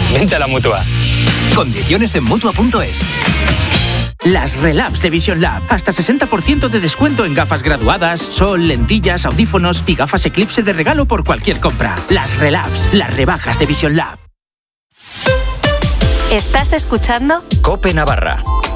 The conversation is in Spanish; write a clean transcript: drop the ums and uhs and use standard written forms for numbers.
Vente a la Mutua. Condiciones en Mutua.es. Las Relabs de Vision Lab. Hasta 60% de descuento en gafas graduadas, sol, lentillas, audífonos y gafas Eclipse de regalo por cualquier compra. Las Relabs, las rebajas de Vision Lab. ¿Estás escuchando? COPE Navarra.